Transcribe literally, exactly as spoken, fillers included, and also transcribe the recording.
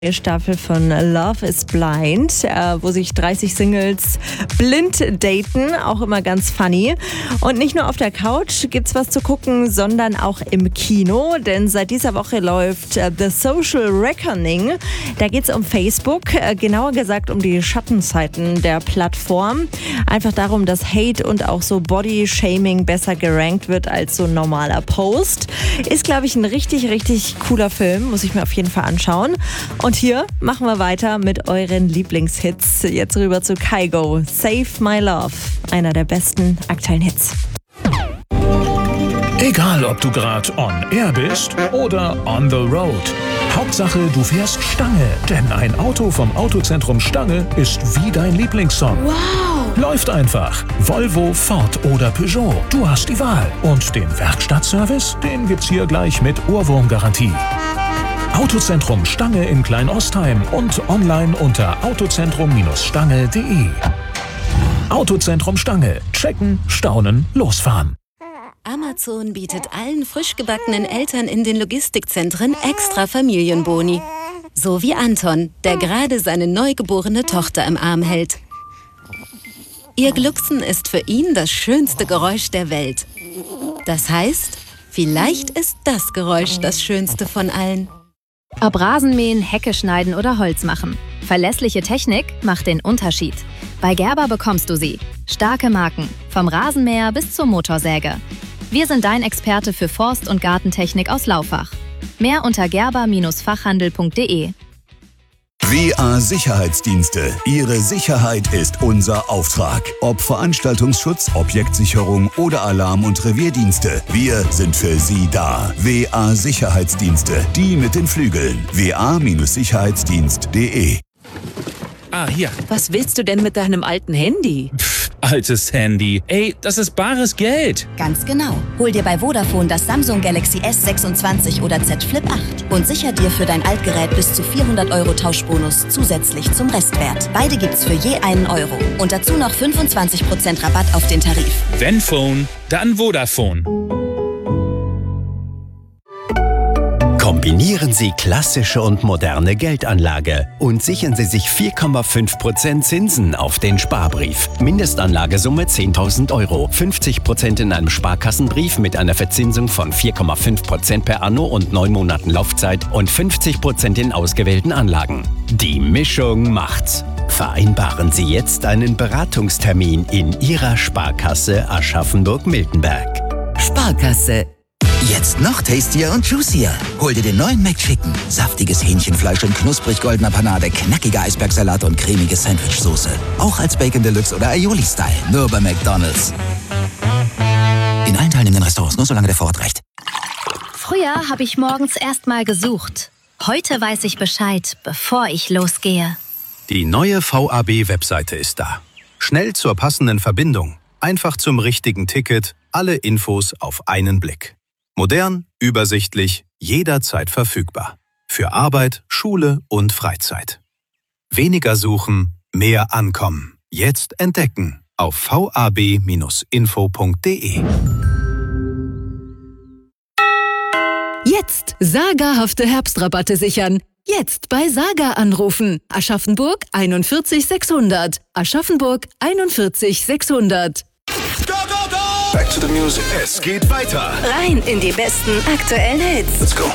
Staffel von Love is Blind, äh, wo sich dreißig Singles blind daten, auch immer ganz funny. Und nicht nur auf der Couch gibt's was zu gucken, sondern auch im Kino, denn seit dieser Woche läuft äh, The Social Reckoning. Da geht's um Facebook, äh, genauer gesagt um die Schattenseiten der Plattform. Einfach darum, dass Hate und auch so Body-Shaming besser gerankt wird als so ein normaler Post. Ist, glaube ich, ein richtig, richtig cooler Film, muss ich mir auf jeden Fall anschauen. Und hier machen wir weiter mit euren Lieblingshits. Jetzt rüber zu Kygo. Save My Love. Einer der besten aktuellen Hits. Egal, ob du gerade on air bist oder on the road. Hauptsache, du fährst Stange. Denn ein Auto vom Autozentrum Stange ist wie dein Lieblingssong. Wow! Läuft einfach. Volvo, Ford oder Peugeot. Du hast die Wahl. Und den Werkstattservice, den gibt's hier gleich mit Ohrwurmgarantie. Autozentrum Stange in Kleinostheim und online unter autozentrum Bindestrich stange punkt de. Autozentrum Stange. Checken, staunen, losfahren. Amazon bietet allen frisch gebackenen Eltern in den Logistikzentren extra Familienboni. So wie Anton, der gerade seine neugeborene Tochter im Arm hält. Ihr Glucksen ist für ihn das schönste Geräusch der Welt. Das heißt, vielleicht ist das Geräusch das schönste von allen. Ob Rasenmähen, Hecke schneiden oder Holz machen. Verlässliche Technik macht den Unterschied. Bei Gerber bekommst du sie. Starke Marken, vom Rasenmäher bis zur Motorsäge. Wir sind dein Experte für Forst- und Gartentechnik aus Laufach. Mehr unter gerber Bindestrich fachhandel punkt de. W A Sicherheitsdienste. Ihre Sicherheit ist unser Auftrag. Ob Veranstaltungsschutz, Objektsicherung oder Alarm- und Revierdienste. Wir sind für Sie da. W A Sicherheitsdienste. Die mit den Flügeln. w a Sicherheitsdienst punkt de. Ah, hier. Was willst du denn mit deinem alten Handy? Pff, altes Handy. Ey, das ist bares Geld. Ganz genau. Hol dir bei Vodafone das Samsung Galaxy S sechsundzwanzig oder Z Flip acht und sicher dir für dein Altgerät bis zu vierhundert Euro Tauschbonus zusätzlich zum Restwert. Beide gibt's für je einen Euro. Und dazu noch fünfundzwanzig Prozent Rabatt auf den Tarif. Wenn Phone, dann Vodafone. Kombinieren Sie klassische und moderne Geldanlage und sichern Sie sich vier Komma fünf Prozent Zinsen auf den Sparbrief. Mindestanlagesumme zehntausend Euro. fünfzig Prozent in einem Sparkassenbrief mit einer Verzinsung von vier Komma fünf Prozent per Anno und neun Monaten Laufzeit und fünfzig Prozent in ausgewählten Anlagen. Die Mischung macht's. Vereinbaren Sie jetzt einen Beratungstermin in Ihrer Sparkasse Aschaffenburg-Miltenberg. Sparkasse. Jetzt noch tastier und juicier. Hol dir den neuen McChicken. Saftiges Hähnchenfleisch in knusprig goldener Panade, knackiger Eisbergsalat und cremige Sandwichsoße. Auch als Bacon Deluxe oder Aioli-Style. Nur bei McDonald's. In allen teilnehmenden Restaurants, nur solange der Vorrat reicht. Früher habe ich morgens erst mal gesucht. Heute weiß ich Bescheid, bevor ich losgehe. Die neue V A B-Webseite ist da. Schnell zur passenden Verbindung. Einfach zum richtigen Ticket. Alle Infos auf einen Blick. Modern, übersichtlich, jederzeit verfügbar. Für Arbeit, Schule und Freizeit. Weniger suchen, mehr ankommen. Jetzt entdecken auf v a b Bindestrich info punkt de. Jetzt sagerhafte Herbstrabatte sichern. Jetzt bei Saga anrufen. Aschaffenburg einundvierzig sechshundert. Aschaffenburg einundvierzig sechshundert. Back to the music. Es geht weiter. Rein in die besten aktuellen Hits. Let's go.